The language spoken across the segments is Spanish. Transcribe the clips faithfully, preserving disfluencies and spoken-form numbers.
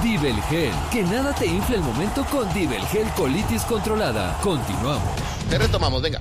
Divel Gel, que nada te infle el momento con Divel Gel Colitis Controlada. Continuamos. Te retomamos, venga.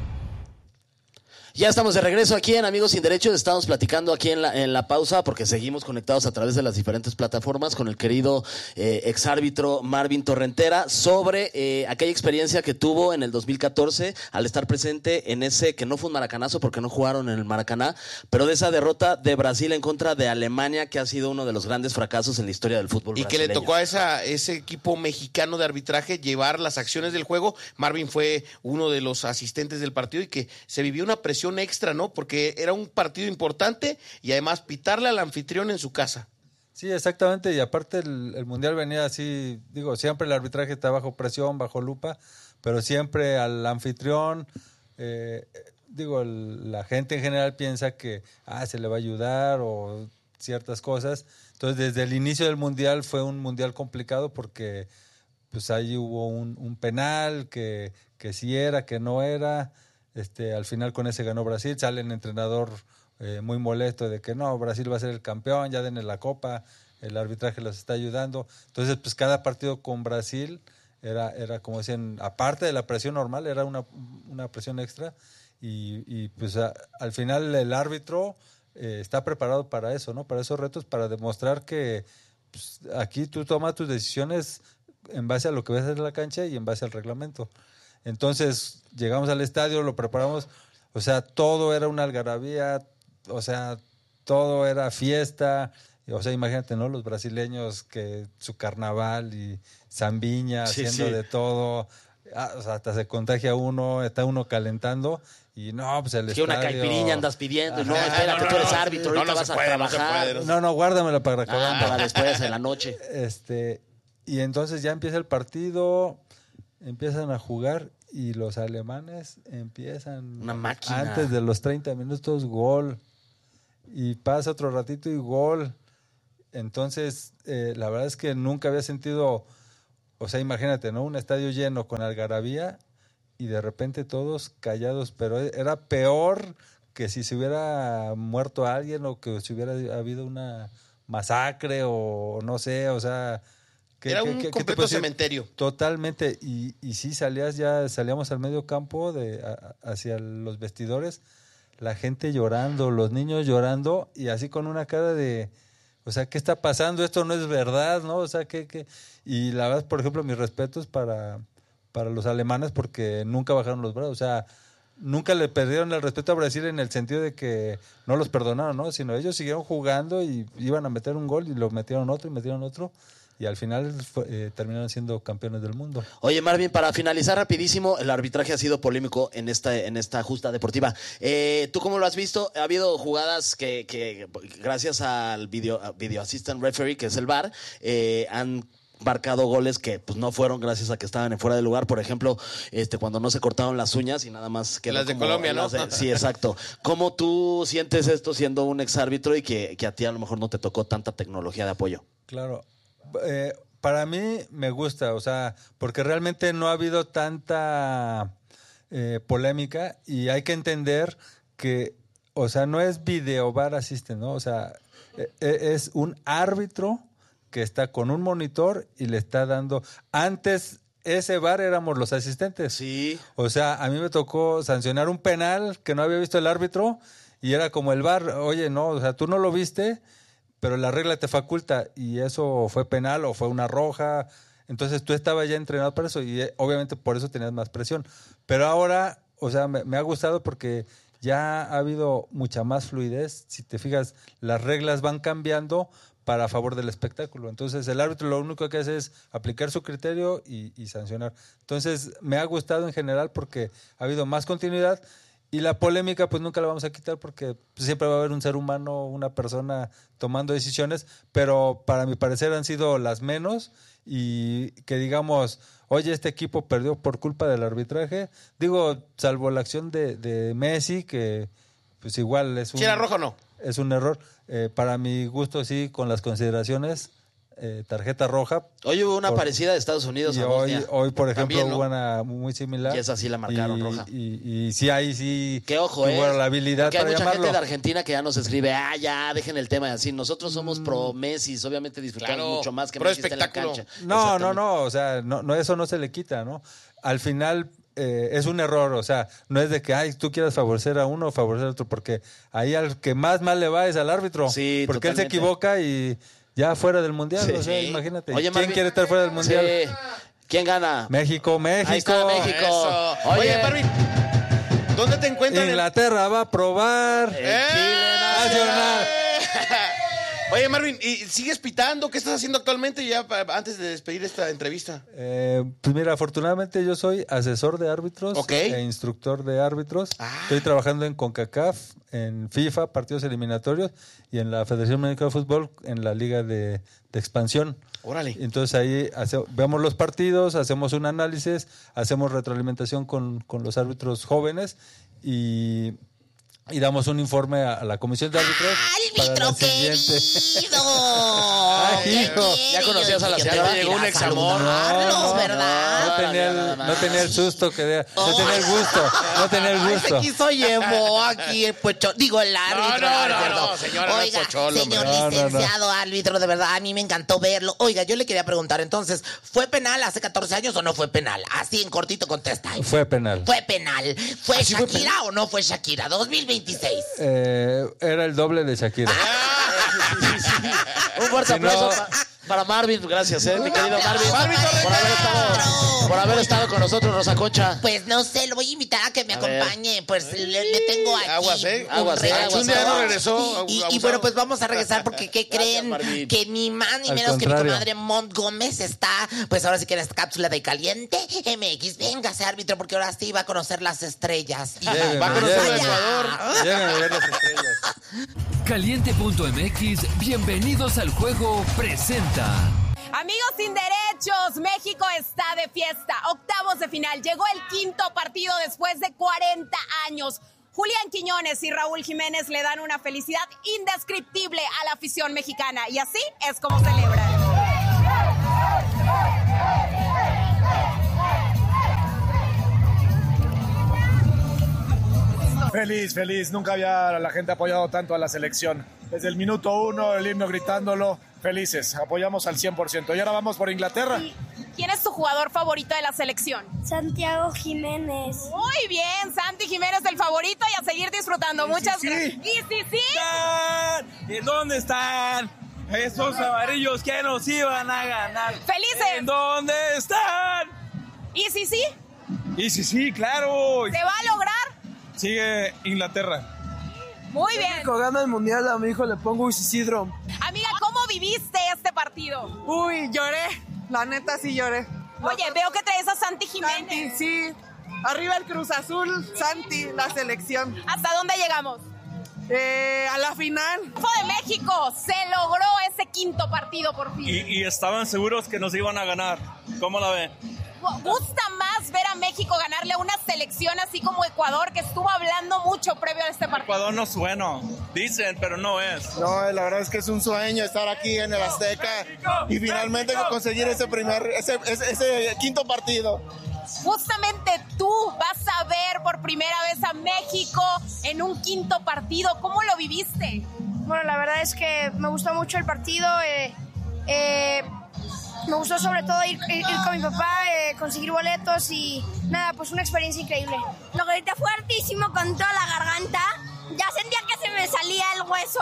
Ya estamos de regreso aquí en Amigos Sin Derechos. Estamos platicando aquí en la, en la pausa porque seguimos conectados a través de las diferentes plataformas con el querido eh, exárbitro Marvin Torrentera sobre eh, aquella experiencia que tuvo en el dos mil catorce al estar presente en ese, que no fue un maracanazo porque no jugaron en el Maracaná, pero de esa derrota de Brasil en contra de Alemania, que ha sido uno de los grandes fracasos en la historia del fútbol y brasileño. que le tocó a esa, ese equipo mexicano de arbitraje llevar las acciones del juego. Marvin fue uno de los asistentes del partido y que se vivió una presión extra, ¿no? Porque era un partido importante y además pitarle al anfitrión en su casa. Sí, exactamente, y aparte el, el Mundial venía así, digo, siempre el arbitraje está bajo presión, bajo lupa, pero siempre al anfitrión, eh, digo, el, la gente en general piensa que ah, se le va a ayudar o ciertas cosas. Entonces, desde el inicio del Mundial fue un Mundial complicado porque pues ahí hubo un, un penal que, que sí era, que no era. Este, al final con ese ganó Brasil, sale el entrenador eh, muy molesto de que no, Brasil va a ser el campeón, ya denle la copa, el arbitraje los está ayudando. Entonces, pues cada partido con Brasil era, era como decían, aparte de la presión normal, era una, una presión extra y, y pues a, al final el árbitro eh, está preparado para eso, ¿no? Para esos retos, para demostrar que pues, aquí tú tomas tus decisiones en base a lo que ves en la cancha y en base al reglamento. Entonces llegamos al estadio, lo preparamos, o sea, todo era una algarabía, o sea, todo era fiesta, o sea, imagínate, ¿no? Los brasileños que su carnaval y zambiña sí, haciendo sí. de todo, ah, o sea, hasta se contagia uno, está uno calentando y no, pues el es que estadio... una caipiriña andas pidiendo y no, Ajá, espérate, no, no, tú eres no, árbitro, no, ahorita no vas se a puede, no se trabajar. puede, No, no, guárdamela para acabar. Ah, para después en la noche. Este, y entonces ya empieza el partido, empiezan a jugar y los alemanes empiezan Una máquina. antes de los treinta minutos gol y pasa otro ratito y gol. Entonces eh, la verdad es que nunca había sentido, o sea, imagínate, ¿no? Un estadio lleno con algarabía y de repente todos callados, pero era peor que si se hubiera muerto alguien o que si hubiera habido una masacre o no sé, o sea... ¿Qué, era qué, un qué, completo qué cementerio. Totalmente, y, y sí salías ya, salíamos al medio campo de, a, hacia los vestidores, la gente llorando, los niños llorando, y así con una cara de, o sea, ¿qué está pasando? Esto no es verdad, ¿no? O sea, ¿qué, qué? Y la verdad, por ejemplo, mis respetos para, para los alemanes porque nunca bajaron los brazos, o sea, nunca le perdieron el respeto a Brasil en el sentido de que no los perdonaron, ¿no? Sino ellos siguieron jugando y iban a meter un gol y lo metieron otro y metieron otro. Y al final fue, eh, terminaron siendo campeones del mundo. Oye, Marvin, para finalizar rapidísimo, el arbitraje ha sido polémico en esta, en esta justa deportiva. Eh, ¿Tú cómo lo has visto? Ha habido jugadas que, que gracias al video, video assistant referee, que es el V A R, eh, han marcado goles que pues no fueron gracias a que estaban en fuera de lugar. Por ejemplo, este cuando no se cortaron las uñas y nada más quedó las de como Colombia, ¿no? De, sí, exacto. ¿Cómo tú sientes esto siendo un exárbitro y que, que a ti a lo mejor no te tocó tanta tecnología de apoyo? Claro. Eh, para mí me gusta, o sea, porque realmente no ha habido tanta eh, polémica y hay que entender que, o sea, no es video V A R assistant, ¿no? O sea, eh, es un árbitro que está con un monitor y le está dando... Antes ese V A R éramos los asistentes. Sí. O sea, a mí me tocó sancionar un penal que no había visto el árbitro y era como el V A R, oye, no, o sea, tú no lo viste... pero la regla te faculta y eso fue penal o fue una roja, entonces tú estabas ya entrenado para eso y eh, obviamente por eso tenías más presión, pero ahora, o sea, me, me ha gustado porque ya ha habido mucha más fluidez, si te fijas, las reglas van cambiando para favor del espectáculo, entonces el árbitro lo único que hace es aplicar su criterio y, y sancionar, entonces me ha gustado en general porque ha habido más continuidad. Y la polémica pues nunca la vamos a quitar porque siempre va a haber un ser humano, una persona tomando decisiones, pero para mi parecer han sido las menos y que digamos, oye, este equipo perdió por culpa del arbitraje. Digo, salvo la acción de, de Messi, que pues igual es un... ¿Si era rojo o no? Es un error. Eh, para mi gusto sí, con las consideraciones, eh, tarjeta roja. Hoy hubo una por, parecida de Estados Unidos y a hoy, Bosnia. hoy, por ejemplo, También, ¿no? hubo una muy similar. Y esa sí la marcaron y, roja. Y, y, y sí, ahí sí Que ojo, eh. tuvo la habilidad Porque para hay mucha llamarlo. gente de Argentina que ya nos escribe, ah, ya, dejen el tema y así. Nosotros somos Mm. pro Messi, obviamente disfrutamos Claro, mucho más que pro Messi esté en la espectáculo. cancha. No, no, Exactamente. no, o sea, no, no, eso no se le quita, ¿no? Al final eh, es un error, o sea, no es de que, ay, tú quieras favorecer a uno o favorecer a otro, porque ahí al que más mal le va es al árbitro. Sí, porque él se totalmente. equivoca y ya fuera del mundial, Sí. o sea, imagínate. Oye, ¿Quién Marvin, quiere estar fuera del mundial? Sí. ¿Quién gana? México, México. Ahí está México. Eso. Oye, Oye, Marvin, ¿dónde te encuentran? en- Inglaterra va a probar. El ¡Eh! Chile Nacional. Oye, Marvin, ¿y sigues pitando? ¿Qué estás haciendo actualmente ya pa- antes de despedir esta entrevista? Eh, pues mira, afortunadamente yo soy asesor de árbitros Ok. e instructor de árbitros. Ah. Estoy trabajando en CONCACAF, en FIFA, partidos eliminatorios, y en la Federación Mexicana de Fútbol, en la Liga de, de Expansión. Órale. Entonces ahí hace- vemos los partidos, hacemos un análisis, hacemos retroalimentación con, con los árbitros jóvenes y, y damos un informe a, a la Comisión de Árbitros. para la ¡Árbitro siguiente. querido! Ay, ¿Qué hijo. quiere? Ya conocías a la Yo señora, te llegó iba un a examor. saludarlos, No, no, ¿verdad? No tenía, el, nada más. no tenía el susto que de- no Oh. tenía el gusto, no tenía el Ay, gusto. se quiso llevó aquí el pocho, digo el árbitro. no, no, perdón. no, señora, no es Oiga, pocholo, señor hombre. No, no, no. licenciado árbitro, de verdad, a mí me encantó verlo. Oiga, yo le quería preguntar entonces, ¿fue penal hace catorce años o no fue penal? Así en cortito contesta. Fue penal. Fue penal. ¿Fue ¿Así fue Shakira o no fue Shakira? dos mil veintiséis. Eh, era el doble de Shakira. Un fuerte Si no- aplauso pa- para Marvin. Gracias, eh, mi querido Marvin. Marvin por haber estado, por haber estado con nosotros, Rosa Concha. Pues no sé, lo voy a invitar a que me A ver. acompañe. Pues le, le tengo aquí. Aguas, ¿eh? un Aguas, eh, reto. aguas, Un día no aguas. regresó. Y, abusado. y bueno, pues vamos a regresar porque ¿qué Gracias, creen? Marvin. Que ni más ni Al menos que mi contrario. comadre Mont Gómez está, pues ahora sí que en esta cápsula de Caliente M X. Véngase, árbitro, porque ahora sí va a conocer las estrellas. Llévenme, Va a conocer a llévenme. Ecuador. Llévenme a ver las estrellas. Caliente punto m x, bienvenidos al juego, presenta. Amigos sin derechos, México está de fiesta. Octavos de final. Llegó el quinto partido después de cuarenta años. Julián Quiñones y Raúl Jiménez le dan una felicidad indescriptible a la afición mexicana. Y así es como celebran. Feliz, feliz. Nunca había la gente apoyado tanto a la selección. Desde el minuto uno, el himno gritándolo. Felices. Apoyamos al cien por ciento. Y ahora vamos por Inglaterra. ¿Quién es tu jugador favorito de la selección? Santiago Jiménez. Muy bien, Santi Jiménez el favorito y a seguir disfrutando. Muchas sí. gracias. Y sí, sí. ¿En dónde están esos amarillos que nos iban a ganar? Felices. ¿En dónde están? Y sí, sí. Y sí, sí, claro. ¿Se va a lograr? Sigue Inglaterra. Muy bien. México gana el mundial, a mi hijo le pongo Isidro. Amiga, ¿cómo viviste este partido? Uy, lloré. La neta sí lloré. Oye, veo que traes a Santi Jiménez. Santi, sí. Arriba el Cruz Azul, Santi, la selección. ¿Hasta dónde llegamos? Eh, a la final. Triunfo de México, se logró ese quinto partido por fin. Y, y estaban seguros que nos iban a ganar. ¿Cómo la ven? ¿Gusta más ver a México ganarle a una selección así como Ecuador, que estuvo hablando mucho previo a este partido? Ecuador no es bueno. Dicen, pero no es. No, la verdad es que es un sueño estar aquí en el Azteca y finalmente conseguir ese primer, ese, ese, ese quinto partido. Justamente tú vas a ver por primera vez a México en un quinto partido. ¿Cómo lo viviste? Bueno, la verdad es que me gustó mucho el partido. eh, eh, me gustó sobre todo ir, ir- ir con mi papá, eh, conseguir boletos y nada, pues una experiencia increíble. Lo grité fuertísimo con toda la garganta. Ya sentía que se me salía el hueso.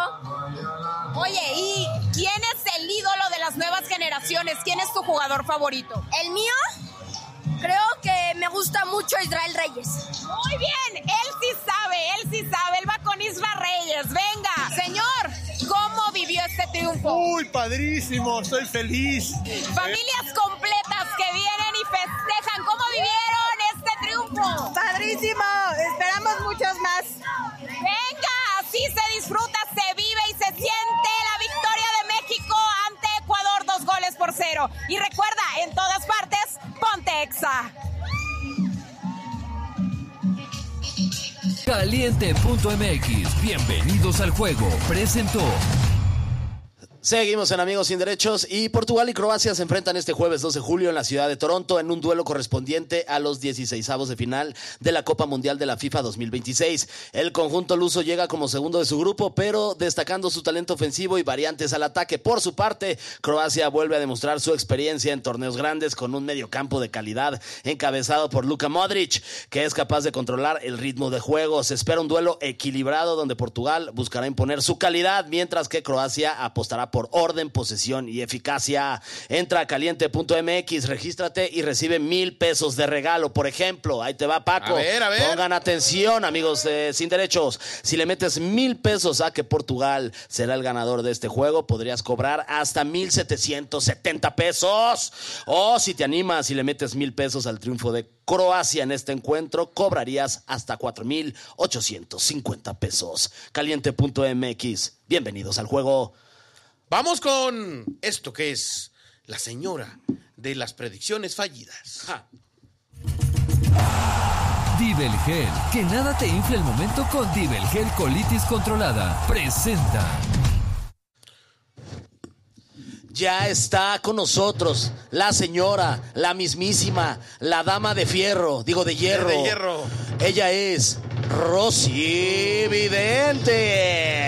Oye, ¿y quién es el ídolo de las nuevas generaciones? ¿Quién es tu jugador favorito? El mío, creo que me gusta mucho Israel Reyes. Muy bien, él sí sabe, él sí sabe. Él va con Isra Reyes. Venga, señor, ¿cómo vivió este triunfo? Uy, padrísimo, estoy feliz. Familias completas que vienen y festejan. ¿Cómo vivieron este triunfo? Padrísimo. Esperamos muchos más. Venga, así se disfruta, se vive y se siente la victoria de México ante Ecuador, dos goles por cero. Y recuerda, en todas partes, ponte Exa. Caliente punto m x, bienvenidos al juego, presentó. Seguimos en Amigos Sin Derechos y Portugal y Croacia se enfrentan este jueves dos de julio en la ciudad de Toronto en un duelo correspondiente a los dieciseisavos de final de la Copa Mundial de la FIFA dos mil veintiséis. El conjunto luso llega como segundo de su grupo, pero destacando su talento ofensivo y variantes al ataque. Por su parte, Croacia vuelve a demostrar su experiencia en torneos grandes con un mediocampo de calidad encabezado por Luka Modric, que es capaz de controlar el ritmo de juego. Se espera un duelo equilibrado donde Portugal buscará imponer su calidad, mientras que Croacia apostará por orden, posesión y eficacia. Entra a caliente punto m x, regístrate y recibe mil pesos de regalo. Por ejemplo, ahí te va, Paco. A ver, a ver. Pongan atención, amigos de Sin Derechos. Si le metes mil pesos a que Portugal será el ganador de este juego, podrías cobrar hasta mil setecientos setenta pesos. O si te animas y le metes mil pesos al triunfo de Croacia en este encuentro, cobrarías hasta cuatro mil ochocientos cincuenta pesos. caliente punto m x. Bienvenidos al juego. Vamos con esto que es la señora de las predicciones fallidas. Ja. Dibelgel, que nada te infle el momento con Dibelgel Colitis Controlada. Presenta. Ya está con nosotros la señora, la mismísima, la dama de fierro, digo de hierro. De hierro. Ella es Rosy Vidente.